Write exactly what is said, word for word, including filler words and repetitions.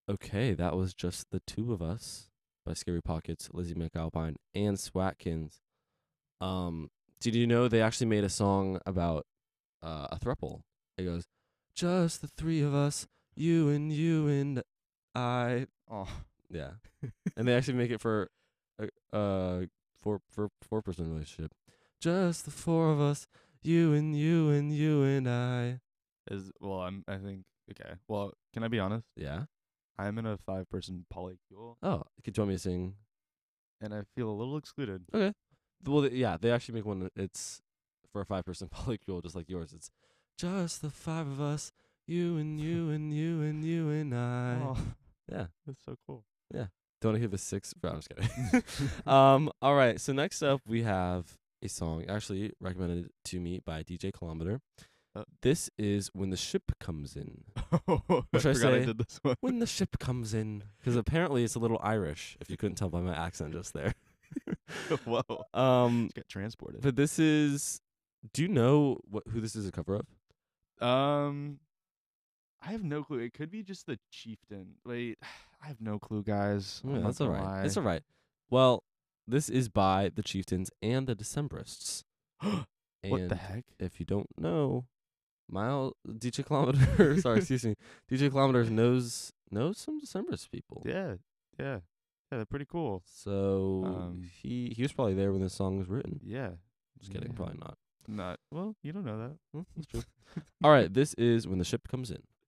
Okay, that was just the two of us by Scary Pockets, Lizzie McAlpine, and Swatkins. Um, did you know they actually made a song about uh, a throuple? It goes, "Just the three of us, you and you and I." Oh, Yeah, and they actually make it for a uh four for four person relationship. Just the four of us, you and you and you and I. is well, I'm. I think okay. Well, can I be honest? Yeah. I'm in a five person polycule, Oh, could you want me to sing? and I feel a little excluded. Okay. Well, th- yeah, they actually make one. that- It's for a five person polycule, just like yours. It's just the five of us, you and you and you and you and I. Oh, Yeah, that's so cool. yeah. Don't want to hear the six? No, I'm just kidding. um. All right. So next up, we have a song actually recommended to me by D J Kilometer. Uh, This is "When the Ship Comes In." oh, Or I should I forgot I say did this one. "When the Ship Comes In"? Because apparently it's a little Irish. If you couldn't tell by my accent just there. Whoa, um. just got transported. But this is. Do you know what who this is a cover of? Um, I have no clue. It could be just the chieftain. Wait, I have no clue, guys. Yeah, I'm not that's all gonna right. lie. It's all right. Well, this is by the Chieftains and the Decemberists. What the And heck? if you don't know, Mile D J Kilometer, sorry, excuse me, D J Kilometers knows knows some Decemberist people. Yeah, yeah, yeah. They're pretty cool. So Um, he he was probably there when this song was written. yeah. Just kidding, Yeah. probably not. Not well. You don't know that. Hmm, that's true. All right, this is "When the Ship Comes In."